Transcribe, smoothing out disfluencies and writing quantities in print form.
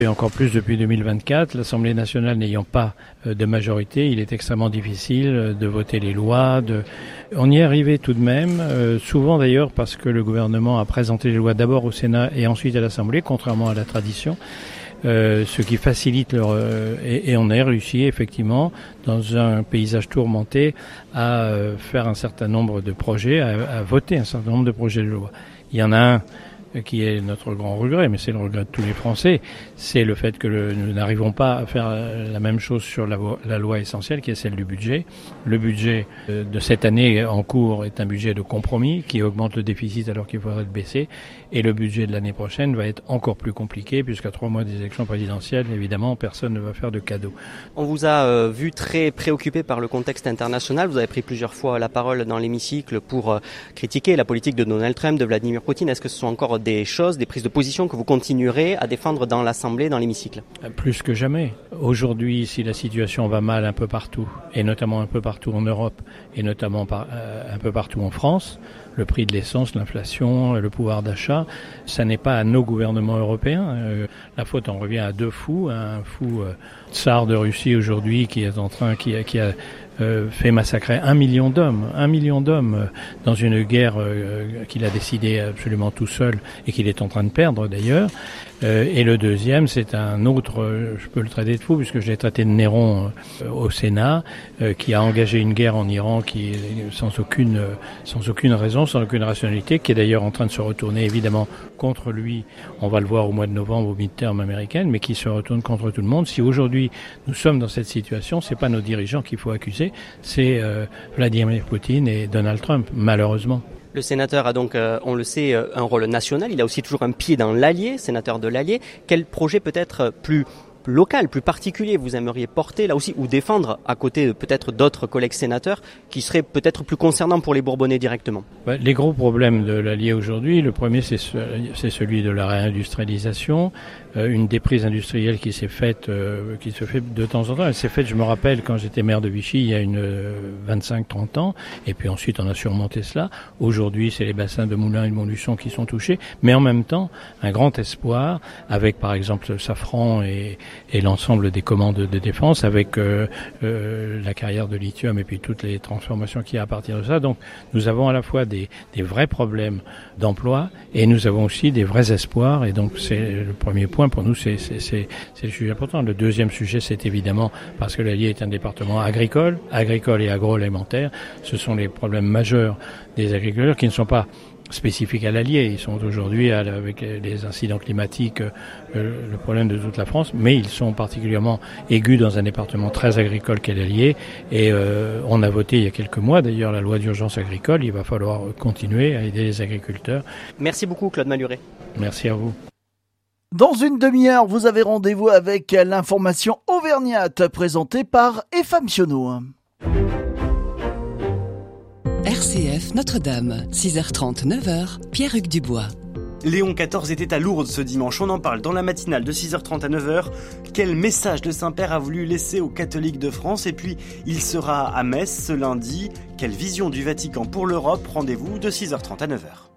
Et encore plus depuis 2024, l'Assemblée nationale n'ayant pas de majorité, il est extrêmement difficile de voter les lois. On y est arrivé tout de même, souvent d'ailleurs parce que le gouvernement a présenté les lois d'abord au Sénat et ensuite à l'Assemblée, contrairement à la tradition. Ce qui facilite et on a réussi effectivement dans un paysage tourmenté à faire un certain nombre de projets, à voter un certain nombre de projets de loi. Il y en a un qui est notre grand regret, mais c'est le regret de tous les Français, c'est le fait que nous n'arrivons pas à faire la même chose sur la loi essentielle qui est celle du budget. Le budget de cette année en cours est un budget de compromis qui augmente le déficit alors qu'il faudrait le baisser, et le budget de l'année prochaine va être encore plus compliqué puisqu'à 3 mois des élections présidentielles, évidemment, personne ne va faire de cadeaux. On vous a vu très préoccupé par le contexte international. Vous avez pris plusieurs fois la parole dans l'hémicycle pour critiquer la politique de Donald Trump, de Vladimir Poutine. Est-ce que ce sont encore des choses, des prises de position que vous continuerez à défendre dans l'Assemblée, dans l'hémicycle? Plus que jamais. Aujourd'hui, si la situation va mal un peu partout, et notamment un peu partout en Europe, et notamment un peu partout en France, le prix de l'essence, l'inflation, le pouvoir d'achat, ça n'est pas à nos gouvernements européens. La faute en revient à deux fous. Un fou tsar de Russie aujourd'hui qui a fait massacrer 1 million d'hommes dans une guerre qu'il a décidé absolument tout seul et qu'il est en train de perdre d'ailleurs. Et le deuxième, c'est un autre, je peux le traiter de fou puisque je l'ai traité de Néron au Sénat, qui a engagé une guerre en Iran qui sans aucune raison, sans aucune rationalité, qui est d'ailleurs en train de se retourner évidemment contre lui. On va le voir au mois de novembre aux midterms américaines, mais qui se retourne contre tout le monde. Si aujourd'hui nous sommes dans cette situation, c'est pas nos dirigeants qu'il faut accuser, c'est Vladimir Poutine et Donald Trump, malheureusement. Le sénateur a donc, on le sait, un rôle national. Il a aussi toujours un pied dans l'Allier, sénateur de l'Allier. Quel projet peut-être plus local, plus particulier vous aimeriez porter là aussi ou défendre à côté de peut-être d'autres collègues sénateurs qui seraient peut-être plus concernants pour les Bourbonnais directement? Les gros problèmes de l'Allier aujourd'hui, le premier c'est celui de la réindustrialisation, une déprise industrielle qui se fait de temps en temps. Elle s'est faite, je me rappelle, quand j'étais maire de Vichy il y a 25-30 ans, et puis ensuite on a surmonté cela. Aujourd'hui, c'est les bassins de Moulins et de Montluçon qui sont touchés, mais en même temps, un grand espoir avec par exemple Safran et l'ensemble des commandes de défense, avec la carrière de lithium et puis toutes les transformations qu'il y a à partir de ça. Donc nous avons à la fois des vrais problèmes d'emploi et nous avons aussi des vrais espoirs, et donc c'est le premier point pour nous, c'est le sujet important. Le deuxième sujet, c'est évidemment, parce que l'Allier est un département agricole et agroalimentaire, ce sont les problèmes majeurs des agriculteurs qui ne sont pas spécifiques à l'Allier. Ils sont aujourd'hui, avec les incidents climatiques, le problème de toute la France, mais ils sont particulièrement aigus dans un département très agricole qu'est l'Allier. Et on a voté il y a quelques mois, d'ailleurs, la loi d'urgence agricole. Il va falloir continuer à aider les agriculteurs. Merci beaucoup, Claude Malhuret. Merci à vous. Dans une demi-heure, vous avez rendez-vous avec l'information auvergnate présentée par Efam Sionneau. RCF Notre-Dame, 6h30, 9h, Pierre-Hugues Dubois. Léon XIV était à Lourdes ce dimanche, on en parle dans la matinale de 6h30 à 9h. Quel message le Saint-Père a voulu laisser aux catholiques de France? Et puis, il sera à Metz ce lundi. Quelle vision du Vatican pour l'Europe? Rendez-vous de 6h30 à 9h.